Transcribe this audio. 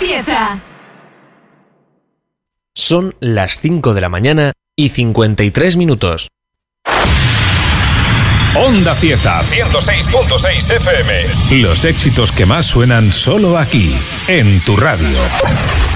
Cieza. Son las 5 de la mañana y 53 minutos. Onda Cieza 106.6 FM. Los éxitos que más suenan solo aquí, en tu radio.